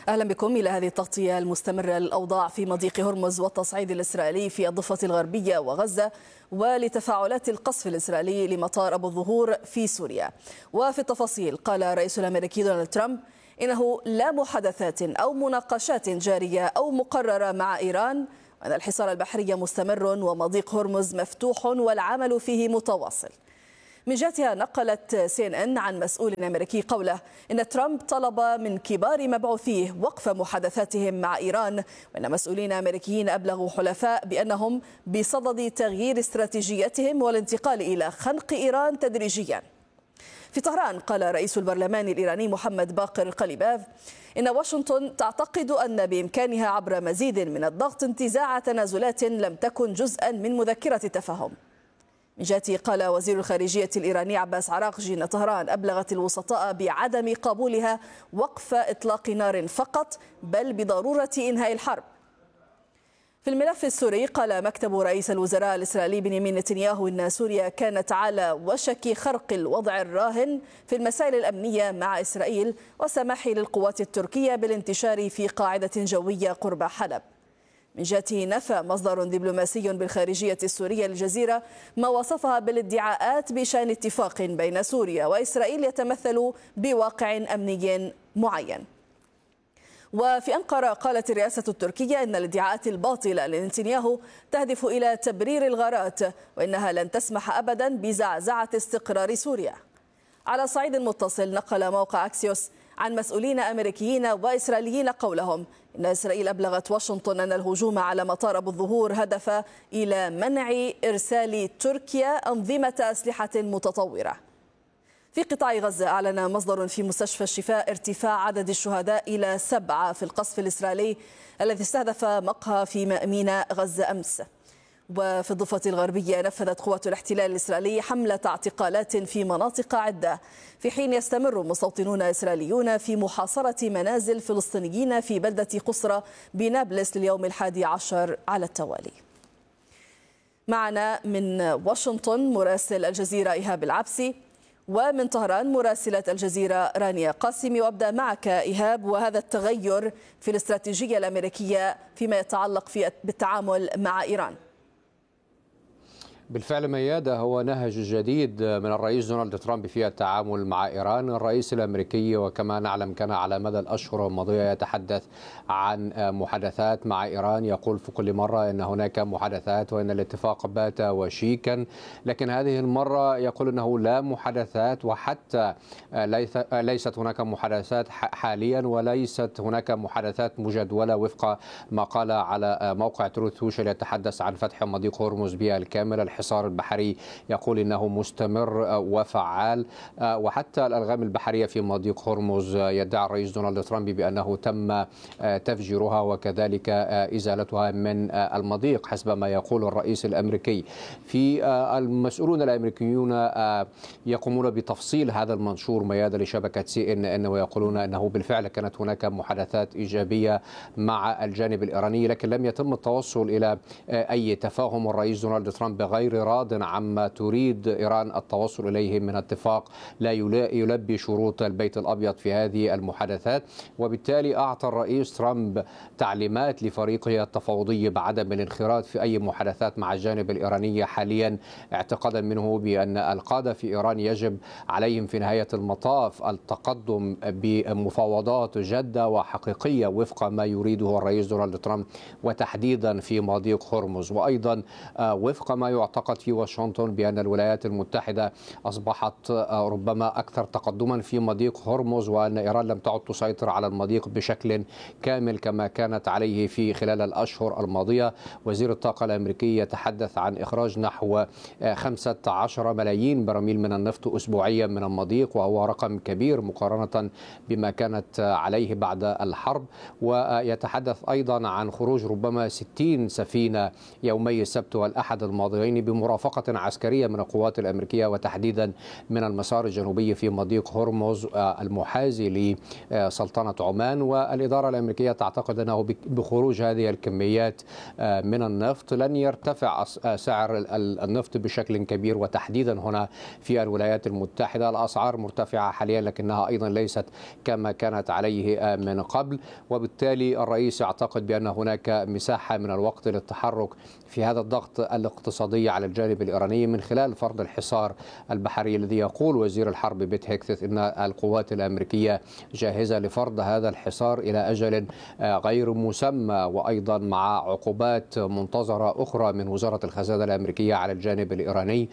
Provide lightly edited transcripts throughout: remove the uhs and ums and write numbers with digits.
أهلا بكم إلى هذه التغطية المستمرة للأوضاع في مضيق هرمز والتصعيد الإسرائيلي في الضفة الغربية وغزة ولتفاعلات القصف الإسرائيلي لمطار أبو الظهور في سوريا. وفي التفاصيل قال الرئيس الأمريكي دونالد ترامب إنه لا محادثات أو مناقشات جارية أو مقررة مع إيران، وأن الحصار البحري مستمر ومضيق هرمز مفتوح والعمل فيه متواصل. من جهتها نقلت CNN عن مسؤول أمريكي قوله إن ترامب طلب من كبار مبعوثيه وقف محادثاتهم مع إيران، وأن مسؤولين أمريكيين أبلغوا حلفاء بأنهم بصدد تغيير استراتيجيتهم والانتقال إلى خنق إيران تدريجيا. في طهران قال رئيس البرلمان الإيراني محمد باقر قليباف إن واشنطن تعتقد أن بإمكانها عبر مزيد من الضغط انتزاع تنازلات لم تكن جزءا من مذكرة التفاهم. من جهته قال وزير الخارجية الإيراني عباس عراقجي أن طهران أبلغت الوسطاء بعدم قبولها وقف إطلاق نار فقط، بل بضرورة إنهاء الحرب. في الملف السوري قال مكتب رئيس الوزراء الإسرائيلي بنيامين نتنياهو إن سوريا كانت على وشك خرق الوضع الراهن في المسائل الأمنية مع إسرائيل وسماح للقوات التركية بالانتشار في قاعدة جوية قرب حلب. من جهته نفى مصدر دبلوماسي بالخارجية السورية للجزيرة ما وصفها بالادعاءات بشأن اتفاق بين سوريا وإسرائيل يتمثل بواقع أمني معين. وفي أنقرة قالت الرئاسة التركية إن الادعاءات الباطلة لنتنياهو تهدف إلى تبرير الغارات، وإنها لن تسمح أبدا بزعزعة استقرار سوريا. على صعيد متصل نقل موقع أكسيوس عن مسؤولين أمريكيين وإسرائيليين قولهم إن إسرائيل أبلغت واشنطن أن الهجوم على مطار أبو الظهور هدف إلى منع إرسال تركيا أنظمة أسلحة متطورة. في قطاع غزة أعلن مصدر في مستشفى الشفاء ارتفاع عدد الشهداء إلى 7 في القصف الإسرائيلي الذي استهدف مقهى في ميناء غزة أمس. وفي الضفة الغربية نفذت قوات الاحتلال الإسرائيلي حملة اعتقالات في مناطق عدة، في حين يستمر مستوطنون إسرائيليون في محاصرة منازل فلسطينيين في بلدة قصرى بنابلس لليوم 11 على التوالي. معنا من واشنطن مراسل الجزيرة إيهاب العبسي، ومن طهران مراسلة الجزيرة رانيا قاسمي. وأبدأ معك إيهاب، وهذا التغير في الاستراتيجية الأمريكية فيما يتعلق بالتعامل مع إيران. بالفعل ميادة، هو نهج جديد من الرئيس دونالد ترامب في التعامل مع إيران. الرئيس الأمريكي وكما نعلم كان على مدى الأشهر الماضية يتحدث عن محادثات مع إيران، يقول في كل مرة أن هناك محادثات وأن الاتفاق بات وشيكا، لكن هذه المرة يقول أنه لا محادثات، وحتى ليست هناك محادثات حاليا وليست هناك محادثات مجدولة وفق ما قال على موقع تروث سوشيال يتحدث عن فتح مضيق هرمز بالكامل. الحصار البحري يقول إنه مستمر وفعال، وحتى الألغام البحرية في مضيق هرمز يدعي الرئيس دونالد ترامب بأنه تم تفجيرها وكذلك إزالتها من المضيق حسب ما يقول الرئيس الأمريكي. في المسؤولون الأمريكيون يقومون بتفصيل هذا المنشور ميادة لشبكة CNN، ويقولون أنه بالفعل كانت هناك محادثات إيجابية مع الجانب الإيراني، لكن لم يتم التوصل إلى أي تفاهم. الرئيس دونالد ترامب غير راض عما تريد إيران التوصل إليه من اتفاق لا يلبي شروط البيت الأبيض في هذه المحادثات، وبالتالي أعطى الرئيس ترامب تعليمات لفريقه التفاوضي بعدم الانخراط في أي محادثات مع الجانب الإيراني حاليا، اعتقادا منه بأن القادة في إيران يجب عليهم في نهاية المطاف التقدم بمفاوضات جادة وحقيقية وفق ما يريده الرئيس دونالد ترامب، وتحديدا في مضيق هرمز. وأيضا وفق ما يعتقد في واشنطن بأن الولايات المتحدة أصبحت ربما أكثر تقدما في مضيق هرمز، وأن إيران لم تعد تسيطر على المضيق بشكل كامل كما كانت عليه في خلال الأشهر الماضية. وزير الطاقة الأمريكي يتحدث عن إخراج نحو 15 ملايين برميل من النفط أسبوعيا من المضيق، وهو رقم كبير مقارنة بما كانت عليه بعد الحرب. ويتحدث أيضا عن خروج ربما 60 سفينة يومي السبت والأحد الماضيين بمرافقة عسكرية من القوات الأمريكية وتحديدا من المسار الجنوبي في مضيق هرمز المحاذي لسلطنة عمان. والإدارة الأمريكية تعتقد أنه بخروج هذه الكميات من النفط لن يرتفع سعر النفط بشكل كبير، وتحديدا هنا في الولايات المتحدة الأسعار مرتفعة حاليا لكنها أيضا ليست كما كانت عليه من قبل، وبالتالي الرئيس يعتقد بأن هناك مساحة من الوقت للتحرك في هذا الضغط الاقتصادي على الجانب الإيراني من خلال فرض الحصار البحري الذي يقول وزير الحرب بيت هيكسث أن القوات الأمريكية جاهزة لفرض هذا الحصار إلى أجل غير مسمى، وأيضا مع عقوبات منتظرة أخرى من وزارة الخزانة الأمريكية على الجانب الإيراني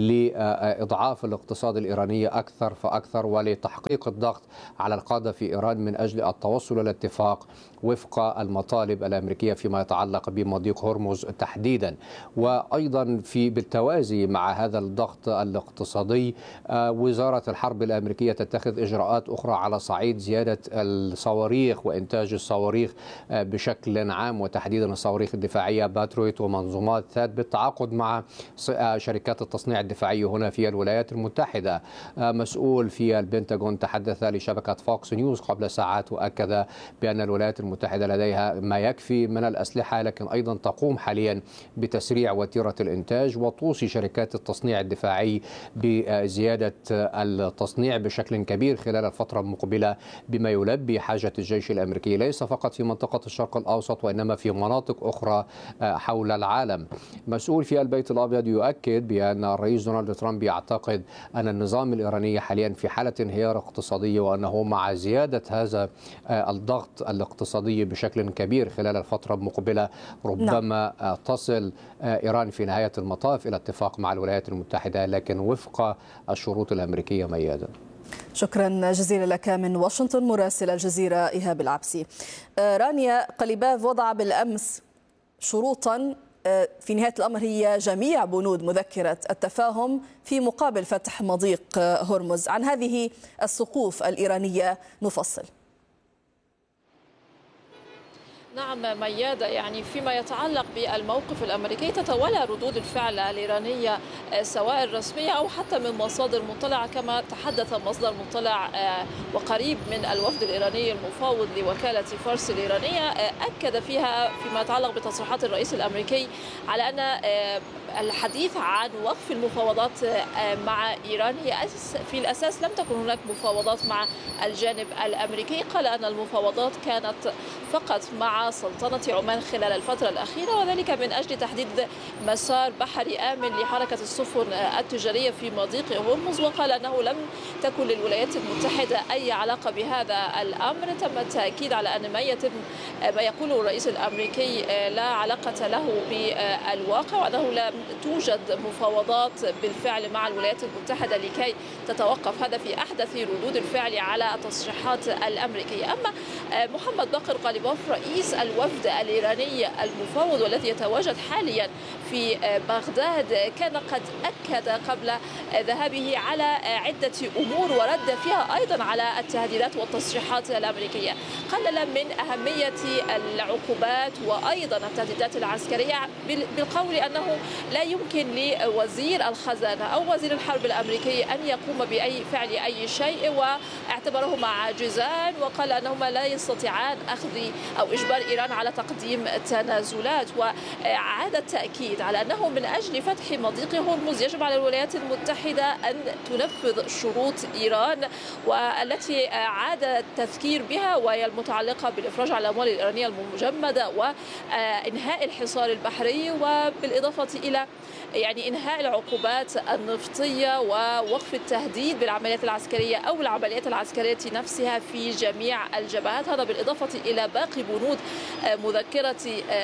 لإضعاف الاقتصاد الإيراني أكثر فأكثر ولتحقيق الضغط على القادة في إيران من أجل التوصل إلى اتفاق وفق المطالب الأمريكية فيما يتعلق بمضيق هرمز تحديدا. وأيضا بالتوازي مع هذا الضغط الاقتصادي وزارة الحرب الأمريكية تتخذ إجراءات أخرى على صعيد زيادة الصواريخ وإنتاج الصواريخ بشكل عام، وتحديدا الصواريخ الدفاعية باترويت ومنظومات ثاد بالتعاقد مع شركات التصنيع الدفاعي هنا في الولايات المتحدة. مسؤول في البنتاغون تحدث لشبكة فوكس نيوز قبل ساعات وأكد بأن الولايات المتحدة لديها ما يكفي من الأسلحة، لكن أيضا تقوم حاليا بتسريع وتيرة الإنتاج وتوصي شركات التصنيع الدفاعي بزيادة التصنيع بشكل كبير خلال الفترة المقبلة بما يلبي حاجة الجيش الأمريكي ليس فقط في منطقة الشرق الأوسط وإنما في مناطق أخرى حول العالم. مسؤول في البيت الأبيض يؤكد بأن الرئيس دونالد ترامب يعتقد أن النظام الإيراني حاليا في حالة انهيار اقتصادي، وأنه مع زيادة هذا الضغط الاقتصادي بشكل كبير خلال الفترة المقبلة ربما تصل إيران في نهاية المطاف إلى اتفاق مع الولايات المتحدة لكن وفق الشروط الأمريكية ميادة. شكرا جزيلا لك من واشنطن مراسل الجزيرة إيهاب العبسي. رانيا قليباف وضع بالأمس شروطا في نهاية الأمر هي جميع بنود مذكرة التفاهم في مقابل فتح مضيق هرمز. عن هذه السقوف الإيرانية نفصل. نعم ميادة، يعني فيما يتعلق بالموقف الأمريكي تتوالى ردود الفعل الإيرانية سواء الرسمية أو حتى من مصادر مطلعة، كما تحدث مصدر مطلع وقريب من الوفد الإيراني المفاوض لوكالة فارس الإيرانية أكد فيها فيما يتعلق بتصريحات الرئيس الأمريكي على أن الحديث عن وقف المفاوضات مع إيران هي في الأساس لم تكن هناك مفاوضات مع الجانب الأمريكي. قال أن المفاوضات كانت فقط مع سلطنة عمان خلال الفترة الأخيرة، وذلك من أجل تحديد مسار بحري آمن لحركة السفن التجارية في مضيق هرمز. وقال أنه لم تكن للولايات المتحدة أي علاقة بهذا الأمر. تم التأكيد على أن ما يقوله الرئيس الأمريكي لا علاقة له بالواقع، وأنه لا توجد مفاوضات بالفعل مع الولايات المتحدة لكي تتوقف. هذا في أحدث ردود الفعل على التصريحات الأمريكية. أما محمد باقر قليباف رئيس الوفد الإيراني المفاوض والذي يتواجد حاليا في بغداد كان قد أكد قبل ذهابه على عدة أمور ورد فيها أيضا على التهديدات والتصريحات الأمريكية. قلل من أهمية العقوبات وأيضا التهديدات العسكرية بالقول أنه لا يمكن لوزير الخزانة أو وزير الحرب الأمريكي أن يقوم بفعل أي شيء، واعتبرهما عاجزان، وقال أنهما لا يستطيعان أخذ أو إجبار إيران على تقديم تنازلات. وعاد التأكيد على أنه من أجل فتح مضيق هرمز يجب على الولايات المتحدة أن تنفذ شروط إيران والتي عاد التذكير بها، وهي المتعلقة بالإفراج على الأموال الإيرانية المجمدة وإنهاء الحصار البحري، وبالإضافة إلى إنهاء العقوبات النفطية ووقف التهديد بالعمليات العسكرية أو العمليات العسكرية نفسها في جميع الجبهات. هذا بالإضافة إلى باقي بنود مذكرة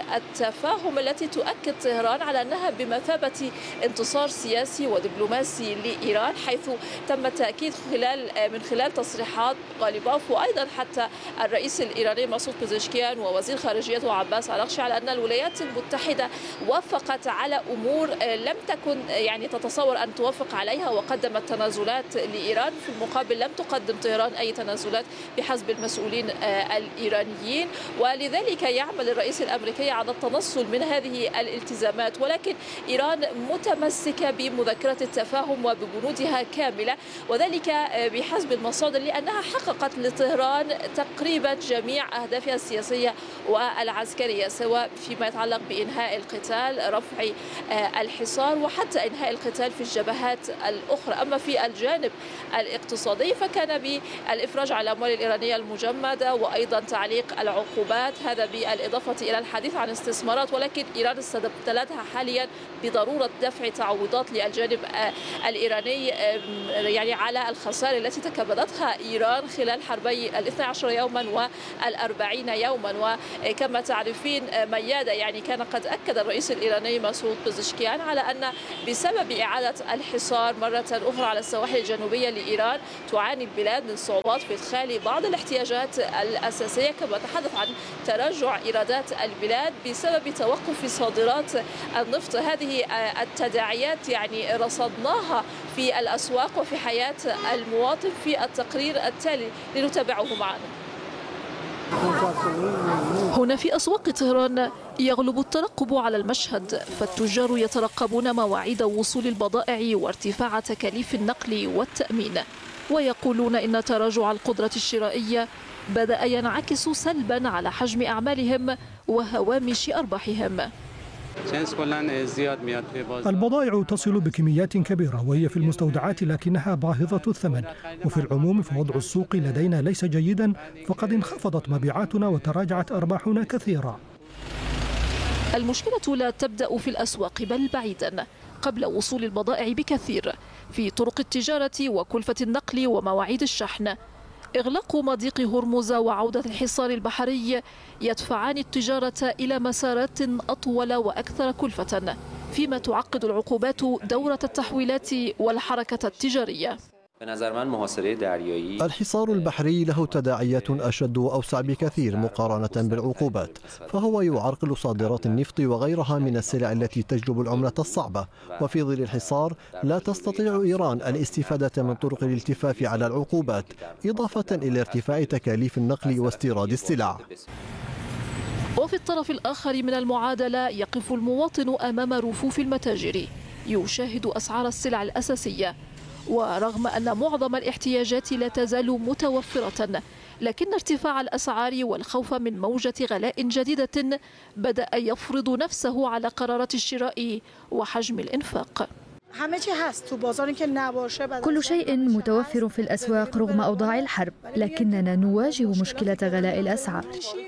التفاهم التي تؤكد طهران على أنها بمثابة انتصار سياسي ودبلوماسي لإيران، حيث تم التأكيد من خلال تصريحات قليباف وأيضا حتى الرئيس الإيراني مسعود بزشكيان ووزير خارجيته عباس عراقشي على أن الولايات المتحدة وافقت على أمور لم تكن تتصور أن توافق عليها، وقدمت تنازلات لإيران. في المقابل لم تقدم طهران أي تنازلات بحسب المسؤولين الإيرانيين، ولذلك يعمل الرئيس الأمريكي على التنصل من هذه الالتزامات. ولكن إيران متمسكة بمذكرة التفاهم وببنودها كاملة، وذلك بحسب المصادر لأنها حققت لطهران تقريبا جميع أهدافها السياسية والعسكرية، سواء فيما يتعلق بإنهاء القتال، رفع الحصار، وحتى إنهاء القتال في الجبهات الأخرى. أما في الجانب الاقتصادي فكان بالإفراج على الأموال الإيرانية المجمدة وأيضا تعليق العقوبات، هذا بالإضافة إلى الحديث عن استثمارات. ولكن إيران استدلتها حاليا بضرورة دفع تعويضات للجانب الإيراني يعني على الخسائر التي تكبدتها إيران خلال حربي 12 يوما وال40 يوما. وكما تعرفين ميادة، يعني كان قد أكد الرئيس الإيراني مسعود بزشكيان على أن بسبب إعادة الحصار مرة أخرى على السواحل الجنوبية لإيران تعاني البلاد من صعوبات في إدخال بعض الاحتياجات الأساسية، كما تحدث عن تراجع إيرادات البلاد بسبب توقف صادرات النفط. هذه التداعيات يعني رصدناها في الأسواق وفي حياة المواطن في التقرير التالي لنتابعه معنا. هنا في أسواق طهران يغلب الترقب على المشهد، فالتجار يترقبون مواعيد وصول البضائع وارتفاع تكاليف النقل والتأمين، ويقولون إن تراجع القدرة الشرائية بدأ ينعكس سلبا على حجم أعمالهم وهوامش أرباحهم. البضائع تصل بكميات كبيرة وهي في المستودعات، لكنها باهظة الثمن، وفي العموم فوضع السوق لدينا ليس جيدا، فقد انخفضت مبيعاتنا وتراجعت أرباحنا كثيرا. المشكلة لا تبدأ في الأسواق بل بعيدا قبل وصول البضائع بكثير، في طرق التجارة وكلفة النقل ومواعيد الشحن. إغلاق مضيق هرمز وعودة الحصار البحري يدفعان التجارة إلى مسارات أطول وأكثر كلفة، فيما تعقد العقوبات دورة التحويلات والحركة التجارية. الحصار البحري له تداعيات أشد وأوسع بكثير مقارنة بالعقوبات، فهو يعرقل صادرات النفط وغيرها من السلع التي تجلب العملة الصعبة، وفي ظل الحصار لا تستطيع إيران الاستفادة من طرق الالتفاف على العقوبات، إضافة إلى ارتفاع تكاليف النقل واستيراد السلع. وفي الطرف الآخر من المعادلة يقف المواطن أمام رفوف المتاجر يشاهد أسعار السلع الأساسية، ورغم أن معظم الاحتياجات لا تزال متوفرة، لكن ارتفاع الأسعار والخوف من موجة غلاء جديدة بدأ يفرض نفسه على قرارات الشراء وحجم الإنفاق. كل شيء متوفر في الأسواق رغم أوضاع الحرب، لكننا نواجه مشكلة غلاء الأسعار.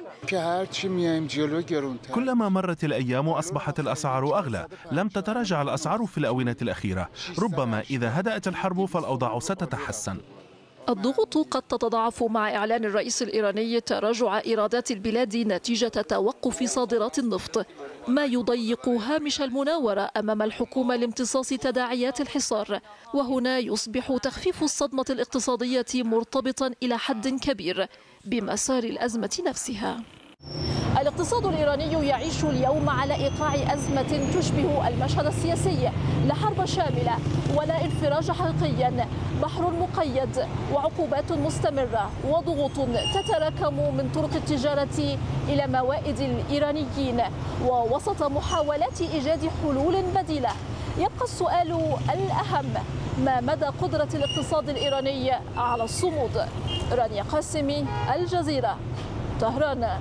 كلما مرت الأيام أصبحت الأسعار أغلى، لم تتراجع الأسعار في الآونة الأخيرة، ربما إذا هدأت الحرب فالأوضاع ستتحسن. الضغوط قد تتضاعف مع إعلان الرئيس الإيراني تراجع إيرادات البلاد نتيجة توقف صادرات النفط، ما يضيق هامش المناورة أمام الحكومة لامتصاص تداعيات الحصار. وهنا يصبح تخفيف الصدمة الاقتصادية مرتبطا إلى حد كبير بمسار الأزمة نفسها. الاقتصاد الإيراني يعيش اليوم على إيقاع أزمة تشبه المشهد السياسي، لا حرب شاملة ولا انفراج حقيقي، بحر مقيد وعقوبات مستمرة وضغوط تتراكم من طرق التجارة إلى موائد الإيرانيين، ووسط محاولات إيجاد حلول بديلة يبقى السؤال الأهم: ما مدى قدرة الاقتصاد الإيراني على الصمود؟ رانيا قاسمي، الجزيرة، طهران.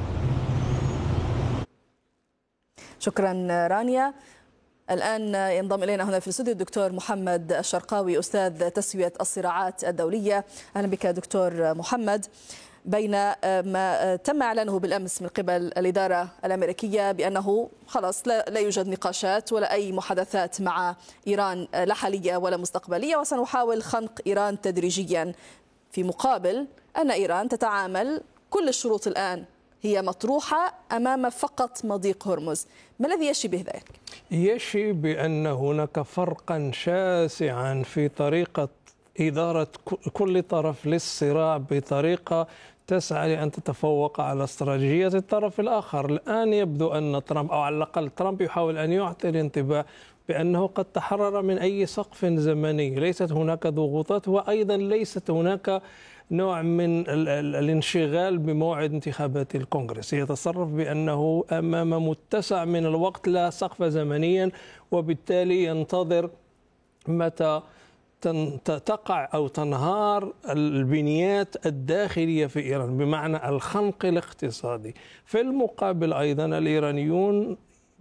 شكرا رانيا. الآن ينضم إلينا هنا في الاستوديو الدكتور محمد الشرقاوي، أستاذ تسوية الصراعات الدولية. أهلا بك دكتور محمد. بين ما تم إعلانه بالأمس من قبل الإدارة الأمريكية بأنه خلاص لا يوجد نقاشات ولا أي محادثات مع إيران، لا حالية ولا مستقبلية، وسنحاول خنق إيران تدريجيا، في مقابل أن إيران تتعامل كل الشروط الآن هي مطروحة أمام فقط مضيق هرمز. ما الذي يشي بذلك؟ يشي بأن هناك فرقا شاسعا في طريقة إدارة كل طرف للصراع بطريقة تسعى لأن تتفوق على استراتيجية الطرف الآخر. الآن يبدو أن ترامب، أو على الأقل ترامب، يحاول أن يعطي الانتباه بأنه قد تحرر من أي سقف زمني، ليست هناك ضغوطات، وأيضا ليست هناك نوع من الانشغال بموعد انتخابات الكونغرس. يتصرف بأنه أمام متسع من الوقت لا سقف زمنيا، وبالتالي ينتظر متى تقع أو تنهار البنيات الداخلية في إيران، بمعنى الخنق الاقتصادي. في المقابل أيضا الإيرانيون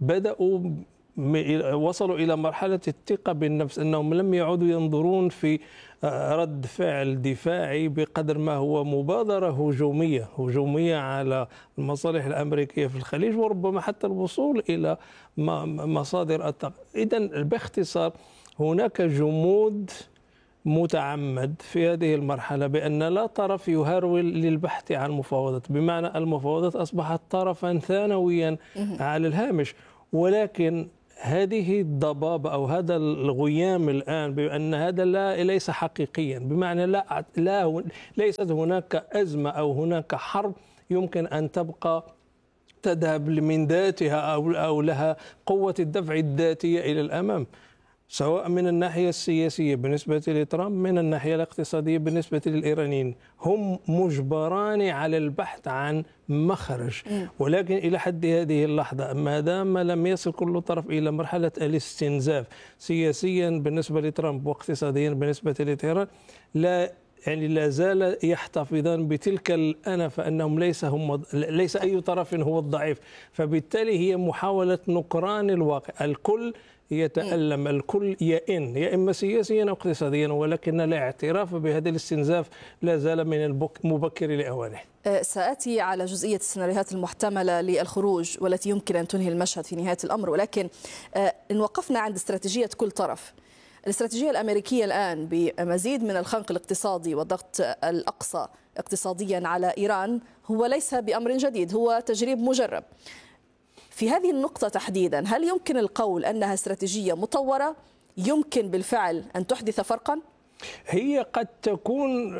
وصلوا إلى مرحلة الثقة بالنفس، أنهم لم يعودوا ينظرون في رد فعل دفاعي بقدر ما هو مبادرة هجومية على المصالح الأمريكية في الخليج، وربما حتى الوصول إلى مصادر الطاقة. إذن باختصار هناك جمود متعمد في هذه المرحلة بأن لا طرف يهرول للبحث عن مفاوضات، بمعنى المفاوضات أصبحت طرفا ثانويا على الهامش. ولكن هذه الضباب أو هذا الغيام الآن بأن هذا ليس حقيقيا، بمعنى ليست هناك أزمة أو هناك حرب يمكن أن تبقى تذهب من ذاتها أو لها قوة الدفع الذاتية إلى الأمام، سواء من الناحية السياسية بالنسبة لترامب، من الناحية الاقتصادية بالنسبة للإيرانيين. هم مجبران على البحث عن مخرج، ولكن إلى حد هذه اللحظة ما دام لم يصل كل طرف إلى مرحلة الاستنزاف سياسيا بالنسبة لترامب واقتصاديا بالنسبة لطهران، لا زال يحتفظان بتلك الأنفة أنهم ليس أي طرف هو الضعيف، فبالتالي هي محاولة نكران الواقع. الكل يتألم، الكل يئن، يا إما سياسيا أو اقتصاديا، ولكن الاعتراف بهذا الاستنزاف لا زال من المبكر لأوانه. سآتي على جزئية السيناريوهات المحتملة للخروج والتي يمكن أن تنهي المشهد في نهاية الأمر، ولكن إن وقفنا عند استراتيجية كل طرف، الاستراتيجية الأمريكية الآن بمزيد من الخنق الاقتصادي والضغط الأقصى اقتصاديا على إيران هو ليس بأمر جديد، هو تجريب مجرب. في هذه النقطة تحديدا هل يمكن القول أنها استراتيجية مطورة يمكن بالفعل أن تحدث فرقا؟ هي قد تكون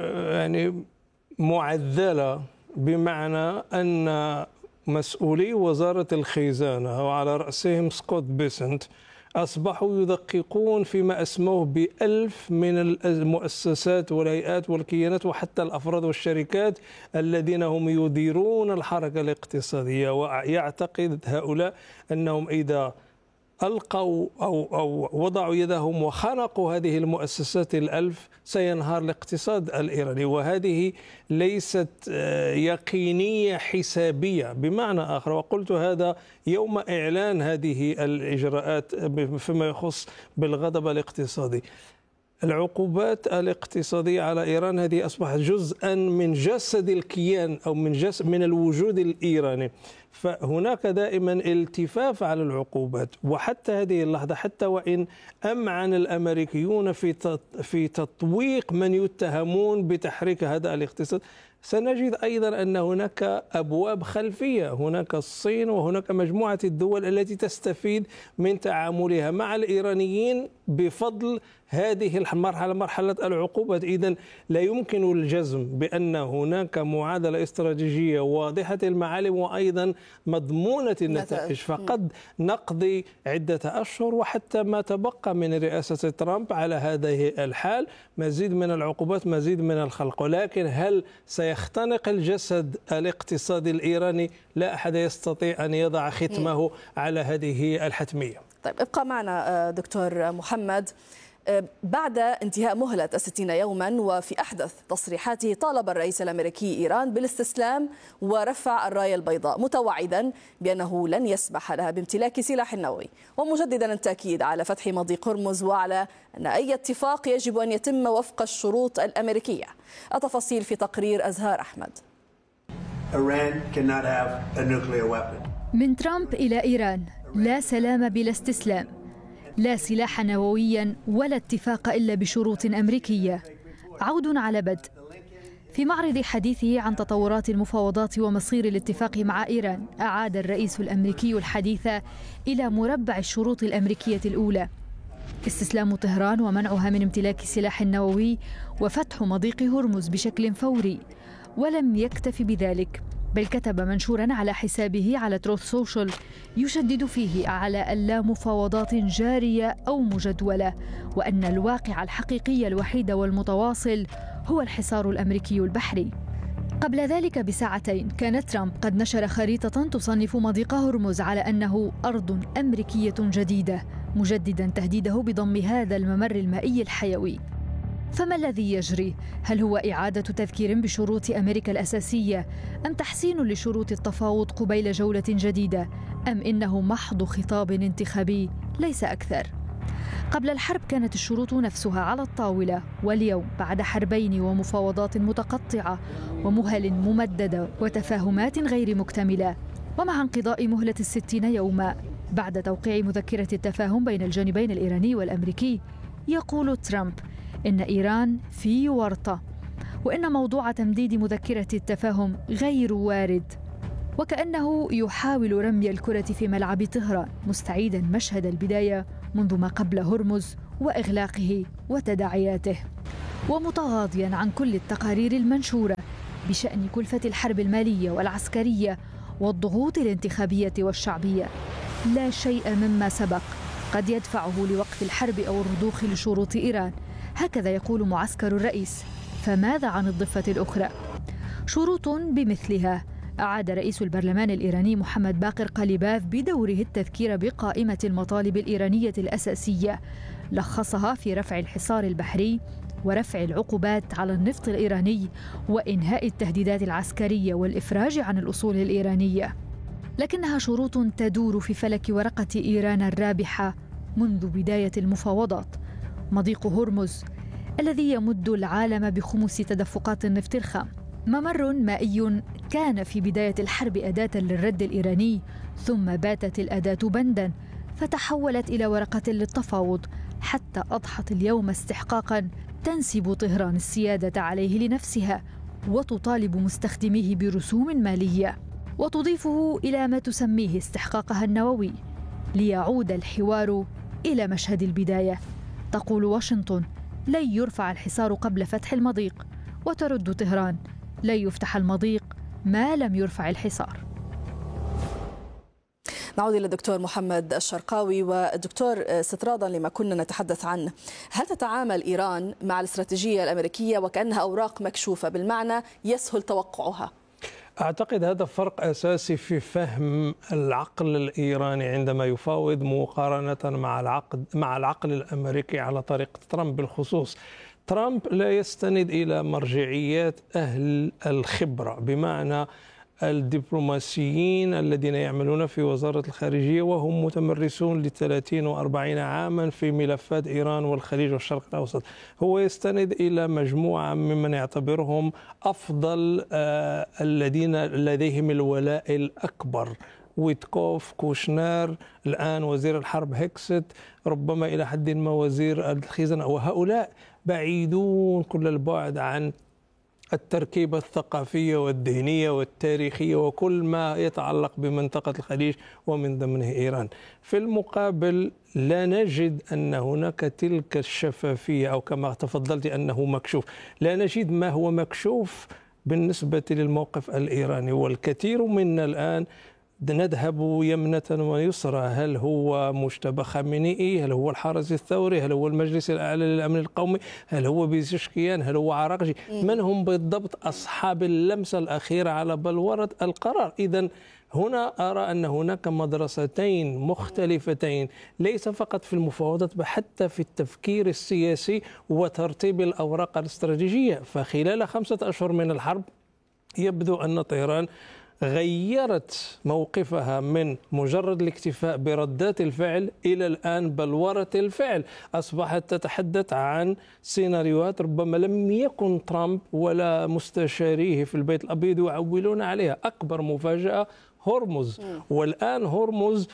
معدلة، بمعنى أن مسؤولي وزارة الخزانة وعلى رأسهم سكوت بيسنت أصبحوا يدققون فيما أسموه ب1000 من المؤسسات والهيئات والكيانات وحتى الأفراد والشركات الذين هم يديرون الحركة الاقتصادية، ويعتقد هؤلاء أنهم إذا ألقوا أو وضعوا يدهم وخنقوا هذه المؤسسات 1000 سينهار الاقتصاد الإيراني. وهذه ليست يقينية حسابية، بمعنى آخر، وقلت هذا يوم إعلان هذه الإجراءات فيما يخص بالغضب الاقتصادي. العقوبات الاقتصادية على إيران هذه أصبحت جزءا من جسد الكيان أو من الوجود الإيراني، فهناك دائما التفاف على العقوبات. وحتى هذه اللحظة، حتى وإن أمعن الأمريكيون في تطويق من يتهمون بتحريك هذا الاقتصاد، سنجد أيضا أن هناك أبواب خلفية، هناك الصين وهناك مجموعة الدول التي تستفيد من تعاملها مع الإيرانيين بفضل هذه المرحلة، مرحلة العقوبات. إذن لا يمكن الجزم بأن هناك معادلة استراتيجية واضحة المعالم وأيضا مضمونة النتائج، فقد نقضي عدة أشهر وحتى ما تبقى من رئاسة ترامب على هذه الحال، مزيد من العقوبات، مزيد من الخلق. ولكن هل سيختنق الجسد الاقتصادي الإيراني؟ لا أحد يستطيع أن يضع ختمه على هذه الحتمية. طيب ابقى معنا دكتور محمد. بعد انتهاء مهلة 60 يوما وفي أحدث تصريحاته طالب الرئيس الأمريكي إيران بالاستسلام ورفع الراية البيضاء، متوعدا بأنه لن يسمح لها بامتلاك سلاح نووي، ومجددا التأكيد على فتح مضيق هرمز وعلى أن أي اتفاق يجب أن يتم وفق الشروط الأمريكية. التفاصيل في تقرير أزهار أحمد. من ترامب إلى إيران: لا سلام بلا استسلام، لا سلاح نوويا ولا اتفاق إلا بشروط أمريكية. عود على بدء. في معرض حديثه عن تطورات المفاوضات ومصير الاتفاق مع إيران، أعاد الرئيس الأمريكي الحديث إلى مربع الشروط الأمريكية الأولى: استسلام طهران ومنعها من امتلاك سلاح نووي وفتح مضيق هرمز بشكل فوري. ولم يكتف بذلك، بل كتب منشورا على حسابه على تروث سوشيال يشدد فيه على أن لا مفاوضات جارية أو مجدولة، وأن الواقع الحقيقي الوحيد والمتواصل هو الحصار الأمريكي البحري. قبل ذلك بساعتين كان ترامب قد نشر خريطة تصنف مضيق هرمز على أنه أرض أمريكية جديدة، مجدداً تهديده بضم هذا الممر المائي الحيوي. فما الذي يجري؟ هل هو إعادة تذكير بشروط أمريكا الأساسية، أم تحسين لشروط التفاوض قبيل جولة جديدة، أم إنه محض خطاب انتخابي ليس أكثر؟ قبل الحرب كانت الشروط نفسها على الطاولة، واليوم بعد حربين ومفاوضات متقطعة ومهل ممددة وتفاهمات غير مكتملة، ومع انقضاء مهلة 60 يوما بعد توقيع مذكرة التفاهم بين الجانبين الإيراني والأمريكي، يقول ترامب إن إيران في ورطة، وإن موضوع تمديد مذكرة التفاهم غير وارد، وكأنه يحاول رمي الكرة في ملعب طهران، مستعيدا مشهد البداية منذ ما قبل هرمز وإغلاقه وتداعياته، ومتغاضيا عن كل التقارير المنشورة بشأن كلفة الحرب المالية والعسكرية والضغوط الانتخابية والشعبية. لا شيء مما سبق قد يدفعه لوقف الحرب أو الرضوخ لشروط إيران، هكذا يقول معسكر الرئيس. فماذا عن الضفة الأخرى؟ شروط بمثلها أعاد رئيس البرلمان الإيراني محمد باقر قليباف بدوره التذكير بقائمة المطالب الإيرانية الأساسية، لخصها في رفع الحصار البحري ورفع العقوبات على النفط الإيراني وإنهاء التهديدات العسكرية والإفراج عن الأصول الإيرانية. لكنها شروط تدور في فلك ورقة إيران الرابحة منذ بداية المفاوضات. مضيق هرمز الذي يمد العالم بخمس تدفقات النفط الخام، ممر مائي كان في بداية الحرب أداة للرد الإيراني، ثم باتت الأداة بندا فتحولت إلى ورقة للتفاوض، حتى أضحت اليوم استحقاقا تنسب طهران السيادة عليه لنفسها وتطالب مستخدميه برسوم مالية، وتضيفه إلى ما تسميه استحقاقها النووي، ليعود الحوار إلى مشهد البداية. تقول واشنطن لن يرفع الحصار قبل فتح المضيق، وترد طهران لن يفتح المضيق ما لم يرفع الحصار. نعود إلى الدكتور محمد الشرقاوي. والدكتور، استطرادا لما كنا نتحدث عنه، هل تتعامل إيران مع الاستراتيجية الأمريكية وكأنها أوراق مكشوفة بالمعنى يسهل توقعها؟ أعتقد هذا فرق أساسي في فهم العقل الإيراني عندما يفاوض مقارنة مع العقل الأمريكي على طريقة ترامب بالخصوص. ترامب لا يستند إلى مرجعيات أهل الخبرة، بمعنى الدبلوماسيين الذين يعملون في وزارة الخارجية وهم متمرسون ل30 و40 عاما في ملفات إيران والخليج والشرق الأوسط. هو يستند إلى مجموعة ممن يعتبرهم أفضل الذين لديهم الولاء الأكبر: ويتكوف، كوشنر، الآن وزير الحرب هيكست، ربما إلى حد ما وزير الخزانة، وهؤلاء بعيدون كل البعد عن التركيبة الثقافية والدينية والتاريخية وكل ما يتعلق بمنطقة الخليج ومن ضمنه إيران. في المقابل لا نجد أن هناك تلك الشفافية، أو كما تفضلت أنه مكشوف، لا نجد ما هو مكشوف بالنسبة للموقف الإيراني. والكثير منا الآن نذهب يمنة ويسرى: هل هو مجتبى خامنئي؟ هل هو الحرس الثوري؟ هل هو المجلس الأعلى للأمن القومي؟ هل هو بيزشكيان؟ هل هو عراقجي؟ من هم بالضبط أصحاب اللمسة الأخيرة على بلورة القرار؟ إذن هنا أرى أن هناك مدرستين مختلفتين، ليس فقط في المفاوضات بل حتى في التفكير السياسي وترتيب الأوراق الاستراتيجية. فخلال 5 أشهر من الحرب يبدو أن طهران غيرت موقفها من مجرد الاكتفاء بردات الفعل إلى الآن بلورة الفعل. أصبحت تتحدث عن سيناريوهات ربما لم يكن ترامب ولا مستشاريه في البيت الأبيض يعولون عليها. أكبر مفاجأة هرمز، والآن هرمز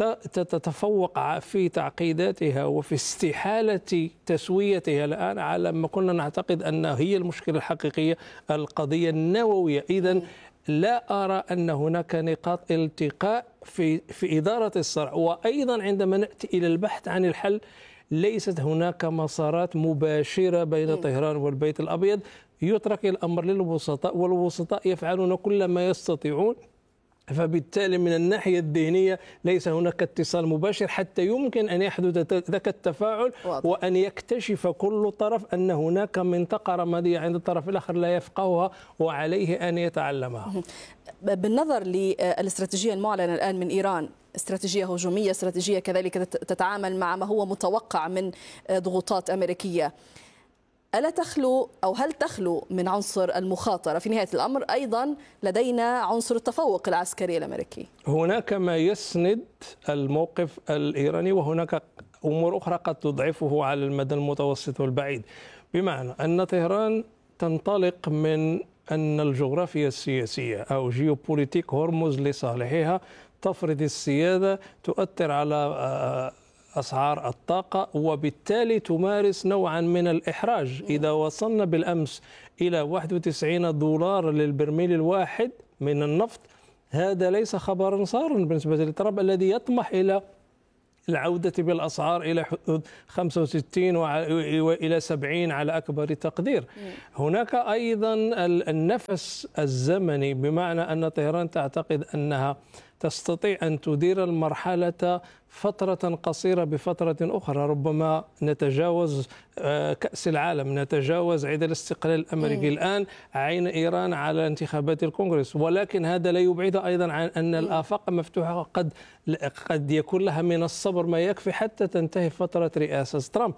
تتفوق في تعقيداتها وفي استحالة تسويتها الآن على ما كنا نعتقد أن هي المشكلة الحقيقية، القضية النووية. إذن لا أرى أن هناك نقاط التقاء في إدارة الصراع. وأيضا عندما نأتي إلى البحث عن الحل، ليست هناك مسارات مباشرة بين طهران والبيت الأبيض. يترك الأمر للوسطاء، والوسطاء يفعلون كل ما يستطيعون فبالتالي من الناحية الذهنية ليس هناك اتصال مباشر حتى يمكن أن يحدث ذاك التفاعل وأن يكتشف كل طرف أن هناك منطقة رمادية عند الطرف الآخر لا يفقهها وعليه أن يتعلمها. بالنظر للاستراتيجية المعلنة الآن من إيران، استراتيجية هجومية، استراتيجية كذلك تتعامل مع ما هو متوقع من ضغوطات أمريكية، ألا تخلو أو هل تخلو من عنصر المخاطرة؟ في نهاية الأمر أيضا لدينا عنصر التفوق العسكري الأمريكي. هناك ما يسند الموقف الإيراني وهناك أمور أخرى قد تضعفه على المدى المتوسط والبعيد، بمعنى أن طهران تنطلق من أن الجغرافيا السياسية أو جيوبوليتيك هرمز لصالحها تفرض السيادة، تؤثر على أسعار الطاقة وبالتالي تمارس نوعا من الإحراج. إذا وصلنا بالأمس إلى 91 دولار للبرميل الواحد من النفط، هذا ليس خبرا صارا بالنسبة لترامب الذي يطمح إلى العودة بالأسعار إلى حدود 65 وإلى 70 على أكبر تقدير. هناك أيضا النفس الزمني، بمعنى أن طهران تعتقد أنها تستطيع أن تدير المرحلة فترة قصيرة بفترة أخرى، ربما نتجاوز كأس العالم، نتجاوز عيد الاستقلال الأمريكي. الآن عين إيران على انتخابات الكونغرس، ولكن هذا لا يبعد أيضا عن أن الآفاق مفتوحة، قد يكون لها من الصبر ما يكفي حتى تنتهي فترة رئاسة ترامب.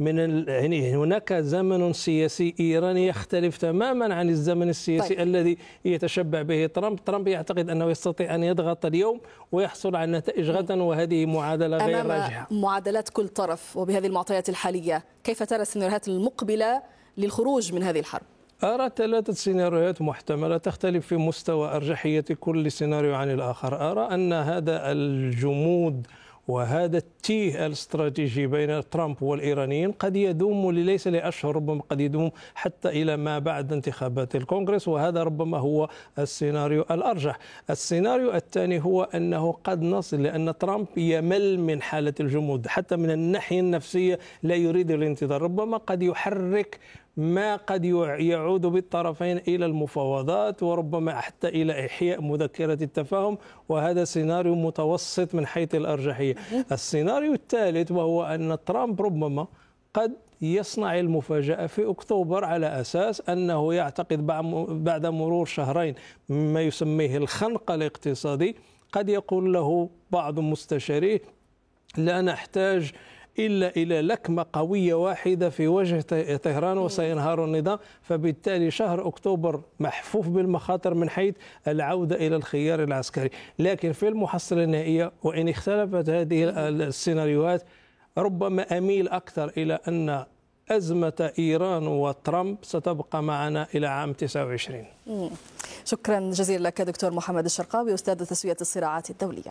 يعني هناك زمن سياسي إيراني يختلف تماما عن الزمن السياسي الذي يتشبع به ترامب يعتقد أنه يستطيع أن يضغط اليوم ويحصل على نتائج غدا، وهذه معادلة غير راجحة. معادلات كل طرف وبهذه المعطيات الحالية، كيف ترى السيناريوهات المقبلة للخروج من هذه الحرب؟ أرى 3 سيناريوهات محتملة تختلف في مستوى أرجحية كل سيناريو عن الآخر. أرى أن هذا الجمود وهذا التيه الاستراتيجي بين ترامب والإيرانيين قد يدوم ليس لأشهر، ربما قد يدوم حتى إلى ما بعد انتخابات الكونغرس، وهذا ربما هو السيناريو الأرجح. السيناريو الثاني هو أنه قد نصل، لأن ترامب يمل من حالة الجمود حتى من الناحية النفسية، لا يريد الانتظار، ربما قد يحرك ما قد يعود بالطرفين إلى المفاوضات وربما حتى إلى إحياء مذكرة التفاهم، وهذا سيناريو متوسط من حيث الأرجحية. السيناريو الثالث وهو أن ترامب ربما قد يصنع المفاجأة في أكتوبر على أساس أنه يعتقد بعد مرور شهرين ما يسميه الخنق الاقتصادي، قد يقول له بعض مستشاريه لا نحتاج إلا إلى لكمة قوية واحدة في وجه طهران وسينهار النظام، فبالتالي شهر أكتوبر محفوف بالمخاطر من حيث العودة إلى الخيار العسكري. لكن في المحصلة النهائية وإن اختلفت هذه السيناريوهات، ربما أميل أكثر إلى أن أزمة إيران وترامب ستبقى معنا إلى عام 29. شكرا جزيلا لك دكتور محمد الشرقاوي، أستاذ تسوية الصراعات الدولية.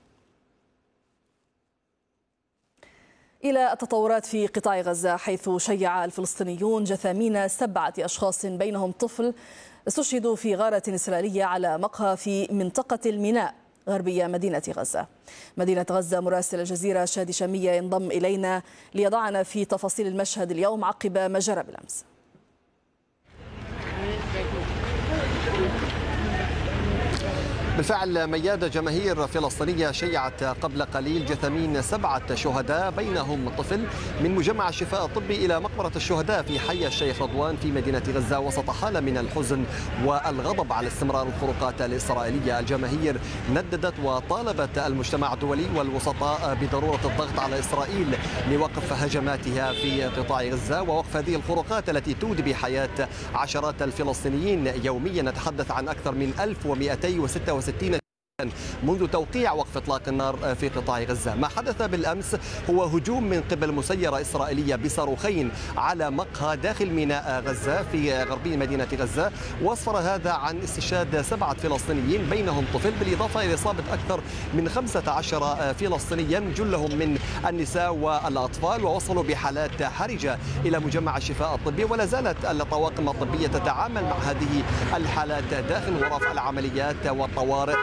إلى التطورات في قطاع غزة، حيث شيع الفلسطينيون جثامين 7 أشخاص بينهم طفل استشهدوا في غارة إسرائيلية على مقهى في منطقة الميناء غربية مدينة غزة. مدينة غزة مراسل الجزيرة شادي شامية ينضم إلينا ليضعنا في تفاصيل المشهد اليوم عقب ما جرى بالأمس. بالفعل ميادة، جماهير فلسطينية شيعت قبل قليل جثامين 7 شهداء بينهم طفل من مجمع الشفاء الطبي إلى مقبرة الشهداء في حي الشيخ رضوان في مدينة غزة، وسط حالة من الحزن والغضب على استمرار الخروقات الإسرائيلية. الجماهير نددت وطالبت المجتمع الدولي والوسطاء بضرورة الضغط على إسرائيل لوقف هجماتها في قطاع غزة ووقف هذه الخروقات التي تودي بحياة عشرات الفلسطينيين يوميا. نتحدث عن أكثر من 1266 منذ توقيع وقف إطلاق النار في قطاع غزة. ما حدث بالأمس هو هجوم من قبل مسيرة إسرائيلية بصاروخين على مقهى داخل ميناء غزة في غربي مدينة غزة، واسفر هذا عن استشهاد 7 فلسطينيين بينهم طفل، بالإضافة إلى إصابة أكثر من 15 فلسطينيا جلهم من النساء والأطفال، ووصلوا بحالات حرجة إلى مجمع الشفاء الطبي. ولا زالت الطواقم الطبية تتعامل مع هذه الحالات داخل غرف العمليات والطوارئ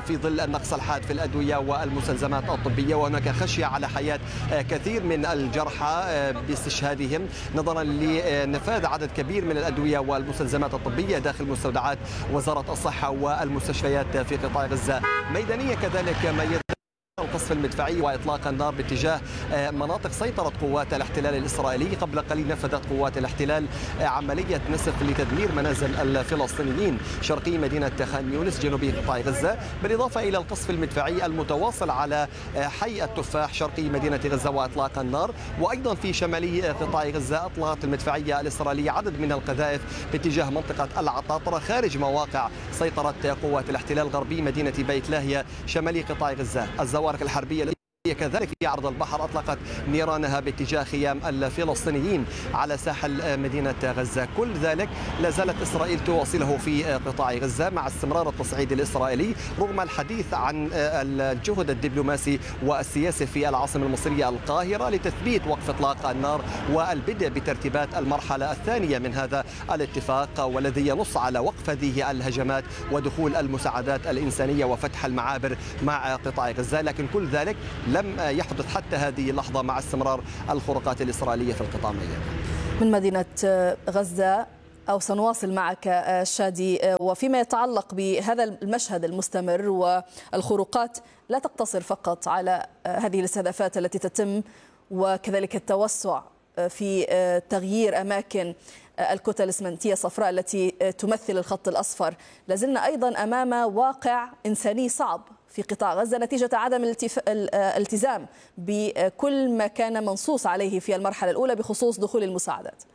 في ظل النقص الحاد في الأدوية والمستلزمات الطبية، وهناك خشية على حياة كثير من الجرحى باستشهادهم نظرا لنفاذ عدد كبير من الأدوية والمستلزمات الطبية داخل مستودعات وزارة الصحة والمستشفيات في قطاع غزة. ميدانية كذلك ما القصف المدفعي وإطلاق النار باتجاه مناطق سيطرة قوات الاحتلال الإسرائيلي. قبل قليل نفذت قوات الاحتلال عملية نسف لتدمير منازل الفلسطينيين شرقي مدينة خان يونس جنوبي قطاع غزة، بالإضافة إلى القصف المدفعي المتواصل على حي التفاح شرقي مدينة غزة وإطلاق النار. وأيضا في شمالي قطاع غزة أطلقت المدفعية الإسرائيلية عدد من القذائف باتجاه منطقة العطاطرة خارج مواقع سيطرة قوات الاحتلال غربي مدينة بيت لاهيا شمالي قطاع غزة. الزوارق الحربية كذلك في عرض البحر أطلقت نيرانها باتجاه خيام الفلسطينيين على ساحل مدينة غزة. كل ذلك لا زالت إسرائيل تواصله في قطاع غزة مع استمرار التصعيد الإسرائيلي رغم الحديث عن الجهد الدبلوماسي والسياسي في العاصمة المصرية القاهرة لتثبيت وقف إطلاق النار والبدء بترتيبات المرحلة الثانية من هذا الاتفاق، والذي ينص على وقف هذه الهجمات ودخول المساعدات الإنسانية وفتح المعابر مع قطاع غزة. لكن كل ذلك لم يحدث حتى هذه اللحظة مع استمرار الخروقات الإسرائيلية في القطاع. من مدينة غزة أو سنواصل معك شادي، وفيما يتعلق بهذا المشهد المستمر والخروقات لا تقتصر فقط على هذه الاستهدافات التي تتم وكذلك التوسع في تغيير أماكن الكتل الإسمنتية الصفراء التي تمثل الخط الأصفر، لازلنا أيضا أمام واقع إنساني صعب في قطاع غزة نتيجة عدم الالتزام بكل ما كان منصوص عليه في المرحلة الأولى بخصوص دخول المساعدات.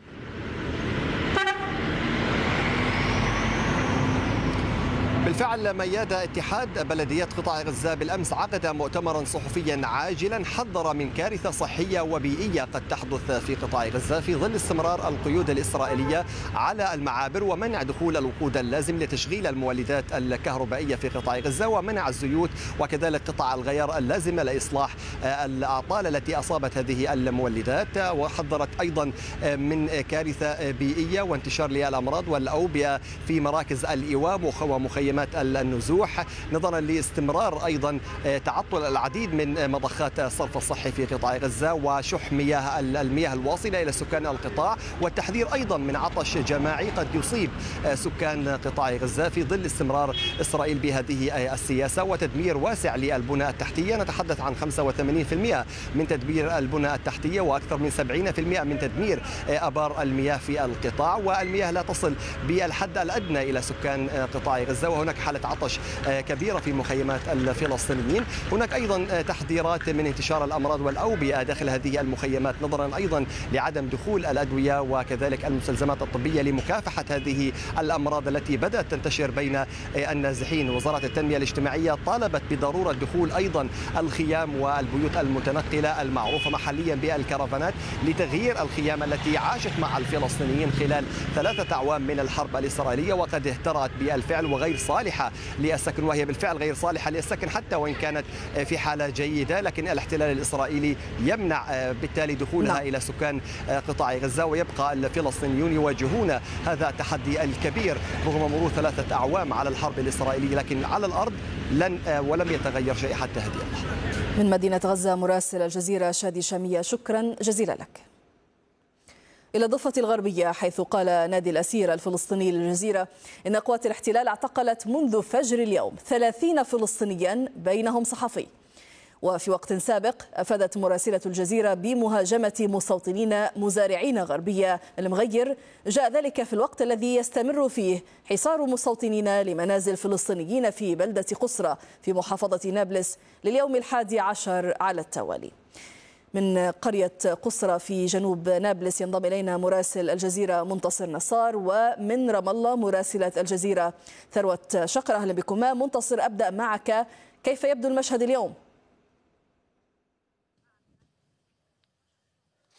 بالفعل مياد اتحاد بلديات قطاع غزة بالأمس عقد مؤتمرا صحفيا عاجلا حذر من كارثة صحية وبيئية قد تحدث في قطاع غزة في ظل استمرار القيود الإسرائيلية على المعابر ومنع دخول الوقود اللازم لتشغيل المولدات الكهربائية في قطاع غزة ومنع الزيوت وكذلك قطع الغيار اللازمة لإصلاح الأعطال التي أصابت هذه المولدات. وحذرت أيضا من كارثة بيئية وانتشار للأمراض والأوبئة في مراكز الإيواء ومخيمات النزوح نظرا لاستمرار أيضا تعطل العديد من مضخات الصرف الصحي في قطاع غزة وشح المياه الواصلة إلى سكان القطاع، والتحذير أيضا من عطش جماعي قد يصيب سكان قطاع غزة في ظل استمرار إسرائيل بهذه السياسة وتدمير واسع للبنى التحتية. نتحدث عن 85% من تدمير البنى التحتية وأكثر من 70% من تدمير أبار المياه في القطاع، والمياه لا تصل بالحد الأدنى إلى سكان قطاع غزة، وهناك حالة عطش كبيرة في مخيمات الفلسطينيين. هناك أيضا تحذيرات من انتشار الأمراض والأوبئة داخل هذه المخيمات نظرا أيضا لعدم دخول الأدوية وكذلك المستلزمات الطبية لمكافحة هذه الأمراض التي بدأت تنتشر بين النازحين. وزارة التنمية الاجتماعية طالبت بضرورة دخول أيضا الخيام والبيوت المتنقلة المعروفة محليا بالكرفانات لتغيير الخيام التي عاشت مع الفلسطينيين خلال 3 أعوام من الحرب الإسرائيلية وقد اهترأت بالفعل وغير صالحة للسكن، وهي بالفعل غير صالحة للسكن حتى وإن كانت في حالة جيدة، لكن الاحتلال الإسرائيلي يمنع بالتالي دخولها إلى سكان قطاع غزة، ويبقى الفلسطينيون يواجهون هذا التحدي الكبير رغم مرور 3 أعوام على الحرب الإسرائيلية، لكن على الأرض ولم يتغير شيء حتى هذه اللحظة. من مدينة غزة مراسل الجزيرة شادي شامية، شكرا جزيلا لك. إلى الضفة الغربية حيث قال نادي الأسير الفلسطيني للجزيرة إن قوات الاحتلال اعتقلت منذ فجر اليوم 30 فلسطينيا بينهم صحفي. وفي وقت سابق أفادت مراسلة الجزيرة بمهاجمة مستوطنين مزارعين غربية المغير، جاء ذلك في الوقت الذي يستمر فيه حصار مستوطنين لمنازل فلسطينيين في بلدة قصرى في محافظة نابلس لليوم 11 على التوالي. من قرية قصرى في جنوب نابلس ينضم إلينا مراسل الجزيرة منتصر نصار، ومن رام الله مراسلة الجزيرة ثروت شقر. أهلا بكما. منتصر، أبدأ معك، كيف يبدو المشهد اليوم؟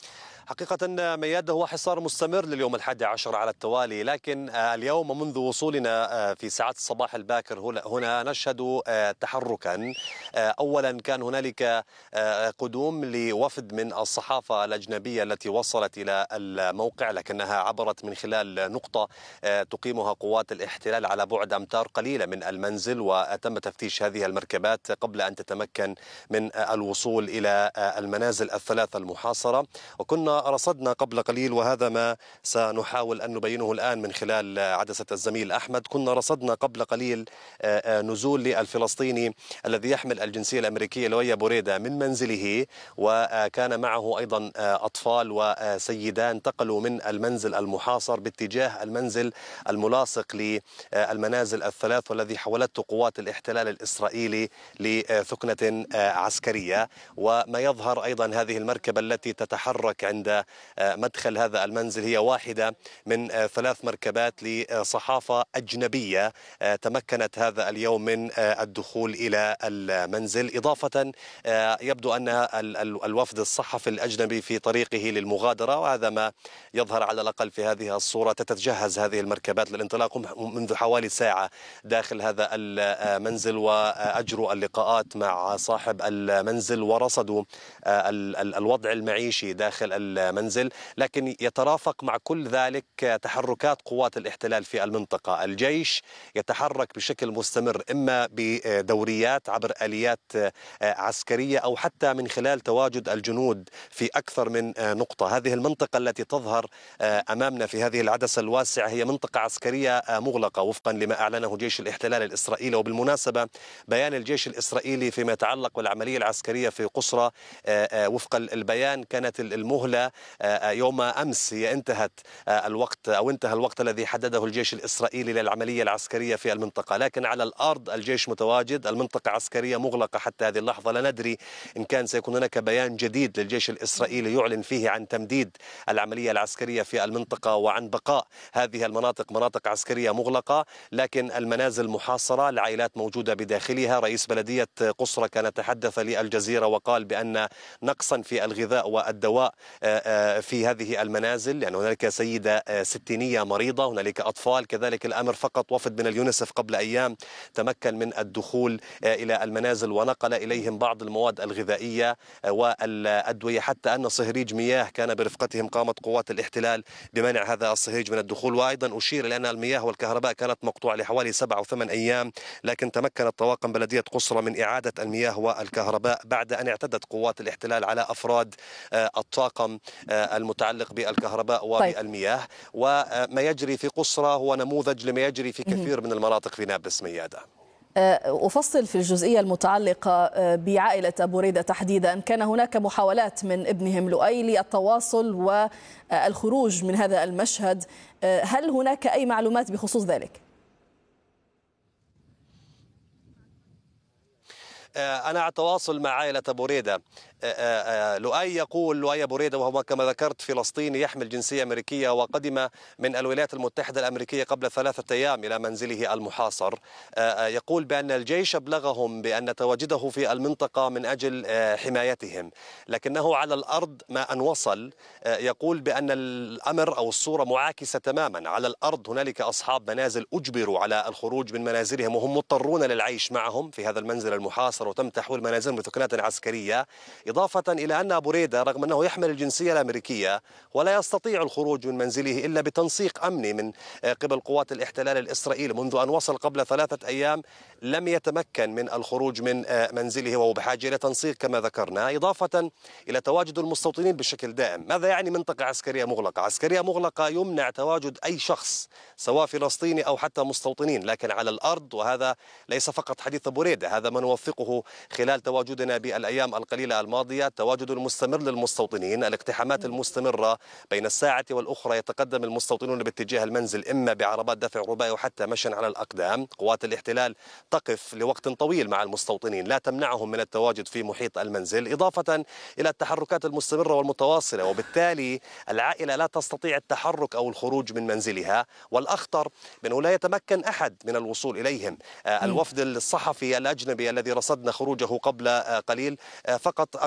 حقيقة مياد هو حصار مستمر لليوم 11 على التوالي، لكن اليوم منذ وصولنا في ساعات الصباح الباكر هنا نشهد تحركا. أولا كان هنالك قدوم لوفد من الصحافة الأجنبية التي وصلت إلى الموقع، لكنها عبرت من خلال نقطة تقيمها قوات الاحتلال على بعد أمتار قليلة من المنزل، وتم تفتيش هذه المركبات قبل أن تتمكن من الوصول إلى المنازل الثلاثة المحاصرة. وكنا رصدنا قبل قليل، وهذا ما سنحاول أن نبينه الآن من خلال عدسة الزميل أحمد، كنا رصدنا قبل قليل نزول للفلسطيني الذي يحمل الجنسية الأمريكية لؤي بريدة من منزله، وكان معه أيضا أطفال وسيدان انتقلوا من المنزل المحاصر باتجاه المنزل الملاصق للمنازل الثلاث، والذي حولته قوات الاحتلال الإسرائيلي لثكنة عسكرية. وما يظهر أيضا هذه المركبة التي تتحرك عند مدخل هذا المنزل هي واحدة من 3 مركبات لصحافة أجنبية تمكنت هذا اليوم من الدخول إلى المنزل. إضافة يبدو أن الوفد الصحفي الأجنبي في طريقه للمغادرة، وهذا ما يظهر على الأقل في هذه الصورة. تتجهز هذه المركبات للانطلاق منذ حوالي ساعة داخل هذا المنزل، وأجروا اللقاءات مع صاحب المنزل ورصدوا الوضع المعيشي داخل المنزل. لكن يترافق مع كل ذلك تحركات قوات الاحتلال في المنطقة. الجيش يتحرك بشكل مستمر، إما بدوريات عبر آليات عسكرية أو حتى من خلال تواجد الجنود في أكثر من نقطة. هذه المنطقة التي تظهر أمامنا في هذه العدسة الواسعة هي منطقة عسكرية مغلقة وفقا لما أعلنه جيش الاحتلال الإسرائيلي. وبالمناسبة بيان الجيش الإسرائيلي فيما يتعلق بالعملية العسكرية في قصرى، وفق البيان كانت المهلة يوم أمس هي انتهى الوقت الذي حدده الجيش الإسرائيلي للعملية العسكرية في المنطقة. لكن على الأرض الجيش متواجد، المنطقة عسكرية مغلقة حتى هذه اللحظة. لا ندري إن كان سيكون هناك بيان جديد للجيش الإسرائيلي يعلن فيه عن تمديد العملية العسكرية في المنطقة وعن بقاء هذه المناطق مناطق عسكرية مغلقة، لكن المنازل محاصرة، العائلات موجودة بداخلها. رئيس بلدية قصرى كان تحدث للجزيرة وقال بأن نقصا في الغذاء والدواء في هذه المنازل، يعني هنالك سيدة 60 مريضة، هنالك أطفال كذلك. الأمر فقط وفد من اليونسف قبل أيام تمكن من الدخول إلى المنازل ونقل إليهم بعض المواد الغذائية والأدوية، حتى أن صهريج مياه كان برفقتهم قامت قوات الاحتلال بمنع هذا الصهريج من الدخول. وأيضا أشير إلى أن المياه والكهرباء كانت مقطوعة لحوالي 7 أو 8 أيام، لكن تمكنت طواقم بلدية قصرى من إعادة المياه والكهرباء بعد أن اعتدت قوات الاحتلال على أفراد الطاقم المتعلق بالكهرباء وبالمياه. وما يجري في قصرى هو نموذج لما يجري في كثير من المناطق في نابلس. ميادة، أفصل في الجزئية المتعلقة بعائلة أبو ريدة تحديدا. كان هناك محاولات من ابنهم لؤي للتواصل والخروج من هذا المشهد، هل هناك أي معلومات بخصوص ذلك؟ أنا على تواصل مع عائلة أبو ريدة. لؤي أبو ريدة وهو كما ذكرت فلسطيني يحمل جنسية أمريكية وقدم من الولايات المتحدة الأمريكية قبل 3 أيام إلى منزله المحاصر. يقول بأن الجيش أبلغهم بأن تواجده في المنطقة من أجل حمايتهم، لكنه على الأرض ما أن وصل يقول بأن الأمر أو الصورة معاكسة تماما. على الأرض هنالك أصحاب منازل أجبروا على الخروج من منازلهم وهم مضطرون للعيش معهم في هذا المنزل المحاصر، وتم تحويل منازلهم لثكنات عسكرية. إضافة إلى أن أبو ريدة رغم أنه يحمل الجنسية الأمريكية ولا يستطيع الخروج من منزله إلا بتنسيق أمني من قبل قوات الاحتلال الإسرائيلي. منذ أن وصل قبل 3 أيام لم يتمكن من الخروج من منزله، وهو بحاجة إلى تنسيق كما ذكرنا، إضافة إلى تواجد المستوطنين بشكل دائم. ماذا يعني منطقة عسكرية مغلقة؟ عسكرية مغلقة يمنع تواجد أي شخص سواء فلسطيني أو حتى مستوطنين، لكن على الأرض، وهذا ليس فقط حديث أبو ريدة، هذا ما نوثقه خلال تواجدنا بالأيام القليلة الماضية، التواجد المستمر للمستوطنين، الاقتحامات المستمرة بين الساعة والأخرى. يتقدم المستوطنون باتجاه المنزل إما بعربات دفع رباعي وحتى مشيا على الأقدام. قوات الاحتلال تقف لوقت طويل مع المستوطنين لا تمنعهم من التواجد في محيط المنزل، إضافة إلى التحركات المستمرة والمتواصلة، وبالتالي العائلة لا تستطيع التحرك أو الخروج من منزلها. والأخطر بأنه لا يتمكن أحد من الوصول إليهم. الوفد الصحفي الأجنبي الذي رصدنا خروجه قبل قليل فقط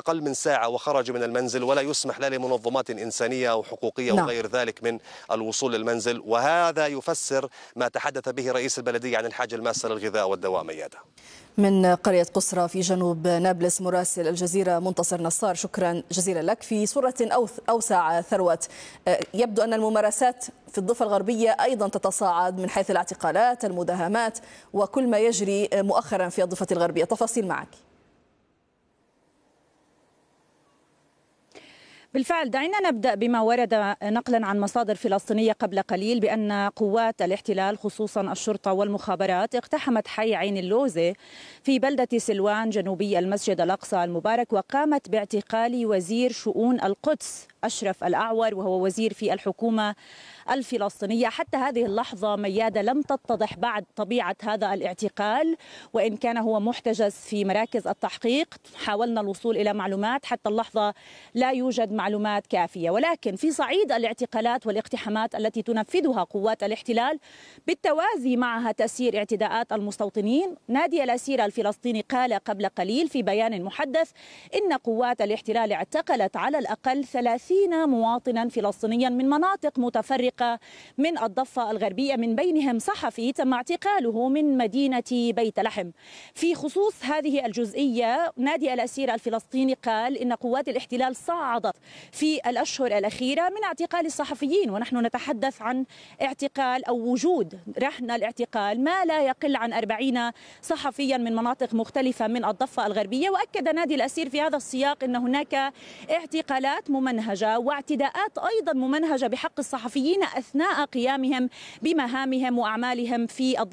أقل من ساعة وخرج من المنزل، ولا يسمح لا لمنظمات إنسانية أو حقوقية وغير ذلك من الوصول للمنزل. وهذا يفسر ما تحدث به رئيس البلدية عن الحاجة الماسة للغذاء والدواء. ميادة من قرية قصرى في جنوب نابلس مراسل الجزيرة منتصر نصار، شكرا جزيلا لك. في صورة أوسع ثروت، يبدو أن الممارسات في الضفة الغربية أيضا تتصاعد من حيث الاعتقالات، المداهمات وكل ما يجري مؤخرا في الضفة الغربية. تفاصيل معك. بالفعل، دعينا نبدأ بما ورد نقلا عن مصادر فلسطينية قبل قليل بأن قوات الاحتلال خصوصا الشرطة والمخابرات اقتحمت حي عين اللوزة في بلدة سلوان جنوبي المسجد الأقصى المبارك، وقامت باعتقال وزير شؤون القدس أشرف الأعور، وهو وزير في الحكومة الفلسطينية. حتى هذه اللحظة ميادة لم تتضح بعد طبيعة هذا الاعتقال، وإن كان هو محتجز في مراكز التحقيق. حاولنا الوصول إلى معلومات، حتى اللحظة لا يوجد معلومات كافية. ولكن في صعيد الاعتقالات والاقتحامات التي تنفذها قوات الاحتلال بالتوازي معها تسيير اعتداءات المستوطنين، نادي الأسير الفلسطيني قال قبل قليل في بيان محدث إن قوات الاحتلال اعتقلت على الأقل 30 مواطنا فلسطينيا من مناطق متفرقة من الضفة الغربية، من بينهم صحفي تم اعتقاله من مدينة بيت لحم. في خصوص هذه الجزئية، نادي الأسير الفلسطيني قال إن قوات الاحتلال صعدت في الأشهر الأخيرة من اعتقال الصحفيين، ونحن نتحدث عن اعتقال أو وجود رهن الاعتقال ما لا يقل عن 40 صحفيا من مناطق مختلفة من الضفة الغربية. وأكد نادي الأسير في هذا السياق أن هناك اعتقالات ممنهجة واعتداءات أيضا ممنهجة بحق الصحفيين أثناء قيامهم بمهامهم وأعمالهم في الضفة